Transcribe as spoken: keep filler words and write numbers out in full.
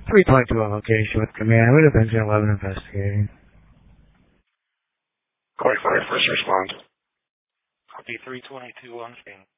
three twenty-two on location with command. Would have been eleven investigating. Corey, Corey, first respond. Copy three twenty-two on scene.